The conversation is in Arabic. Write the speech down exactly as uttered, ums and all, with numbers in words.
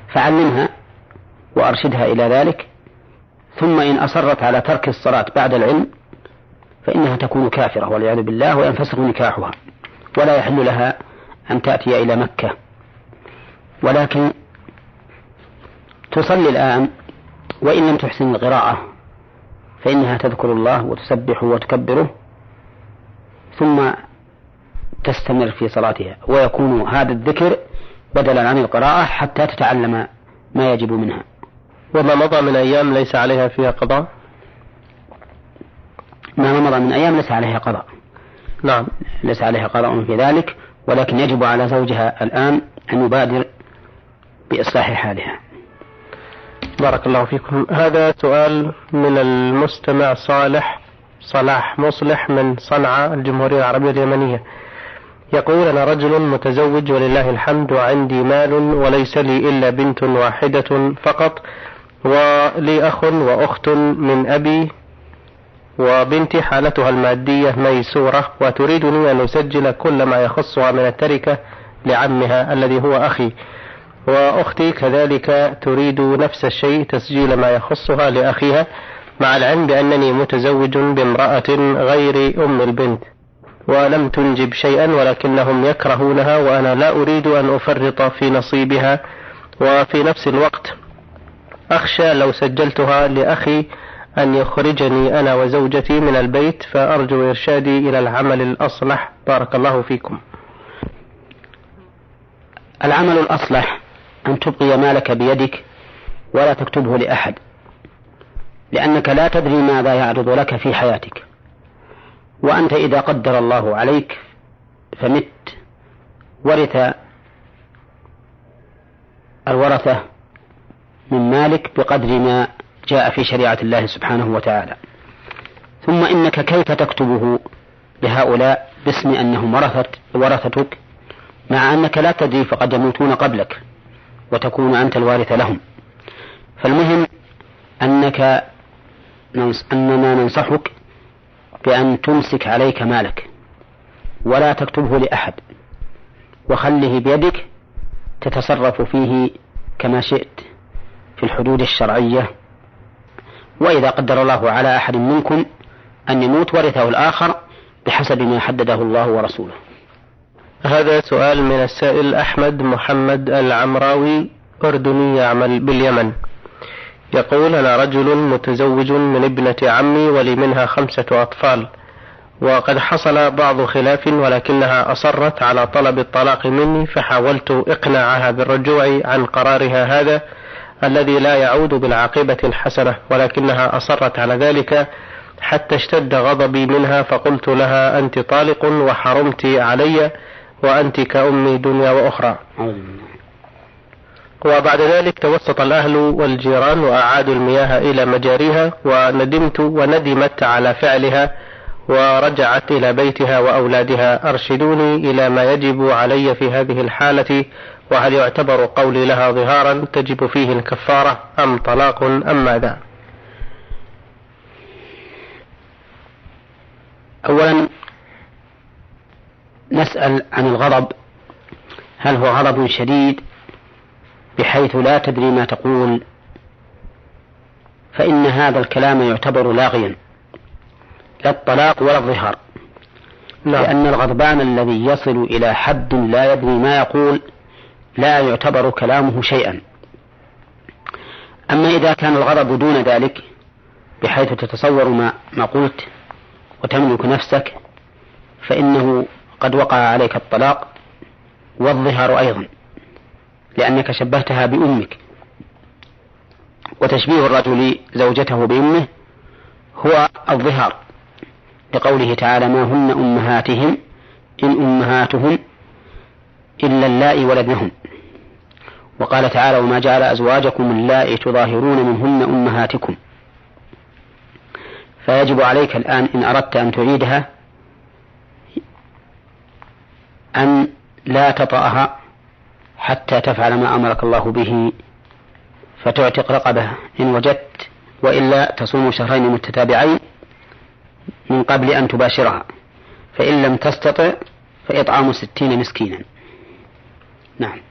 فعلمها وأرشدها إلى ذلك، ثم إن أصرت على ترك الصلاة بعد العلم فإنها تكون كافرة والعياذ بالله، وينفسخ نكاحها ولا يحل لها أن تأتي إلى مكة. ولكن تصلي الآن وإن لم تحسن القراءة فإنها تذكر الله وتسبح وتكبره ثم تستمر في صلاتها، ويكون هذا الذكر بدلا عن القراءة حتى تتعلم ما يجب منها. وما مضى من أيام ليس عليها فيها قضاء؟ ما مضى من أيام ليس عليها قضاء. نعم، ليس عليها قضاء في ذلك، ولكن يجب على زوجها الآن أن يبادر بإصلاح حالها. بارك الله فيكم. هذا سؤال من المستمع صالح صلاح مصلح من صنعاء الجمهورية العربية اليمنية، يقول: أنا رجل متزوج ولله الحمد، وعندي مال وليس لي إلا بنت واحدة فقط، ولي أخ وأخت من أبي، وبنتي حالتها المادية ميسورة، وتريدني أن أسجل كل ما يخصها من التركة لعمها الذي هو أخي، وأختي كذلك تريد نفس الشيء، تسجيل ما يخصها لأخيها، مع العلم بأنني متزوج بامرأة غير أم البنت ولم تنجب شيئا، ولكنهم يكرهونها وأنا لا أريد أن أفرط في نصيبها، وفي نفس الوقت أخشى لو سجلتها لأخي أن يخرجني أنا وزوجتي من البيت، فأرجو إرشادي إلى العمل الأصلح. بارك الله فيكم. العمل الأصلح أن تبقي مالك بيدك ولا تكتبه لأحد، لأنك لا تدري ماذا يعرض لك في حياتك، وأنت إذا قدر الله عليك فمت ورث الورثة من مالك بقدر ما جاء في شريعة الله سبحانه وتعالى. ثم إنك كيف تكتبه لهؤلاء باسم أنهم ورثتك، مع أنك لا تدري فقد يموتون قبلك وتكون أنت الوارث لهم. فالمهم أنك أننا ننصحك بأن تمسك عليك مالك ولا تكتبه لأحد، وخله بيدك تتصرف فيه كما شئت في الحدود الشرعية، وإذا قدر الله على أحد منكم أن يموت ورثه الآخر بحسب ما حدده الله ورسوله. هذا سؤال من السائل أحمد محمد العمراوي، أردني يعمل باليمن، يقول: أنا رجل متزوج من ابنة عمي ولي منها خمسة أطفال، وقد حصل بعض خلاف ولكنها أصرت على طلب الطلاق مني، فحاولت إقناعها بالرجوع عن قرارها هذا الذي لا يعود بالعاقبة الحسنة، ولكنها أصرت على ذلك حتى اشتد غضبي منها، فقلت لها: أنت طالق وحرمت علي وأنت كأمي دنيا وأخرى. وبعد ذلك توسط الأهل والجيران وأعادوا المياه إلى مجاريها، وندمت وندمت على فعلها ورجعت إلى بيتها وأولادها. أرشدوني إلى ما يجب علي في هذه الحالة، وهل يعتبر قولي لها ظهارا تجب فيه الكفارة أم طلاق أم ماذا؟ أولا نسأل عن الغضب، هل هو غضب شديد بحيث لا تدري ما تقول، فإن هذا الكلام يعتبر لاغيا، لا الطلاق ولا الظهار، لأن الغضبان الذي يصل إلى حد لا يدري ما يقول لا يعتبر كلامه شيئا. أما إذا كان الغضب دون ذلك بحيث تتصور ما, ما قلت وتملك نفسك، فإنه قد وقع عليك الطلاق والظهار أيضا، لأنك شبهتها بأمك، وتشبيه الرجل زوجته بأمه هو الظهار، لقوله تعالى: ما هن أمهاتهم إن أمهاتهم إلا اللائي ولدنهم. وقال تعالى: وما جعل أزواجكم اللائي تظاهرون منهن أمهاتكم. فيجب عليك الآن إن أردت أن تعيدها أن لا تطأها حتى تفعل ما أمرك الله به، فتعتق رقبة إن وجدت، وإلا تصوم شهرين متتابعين من قبل أن تباشرها، فإن لم تستطع فإطعام ستين مسكينا. نعم.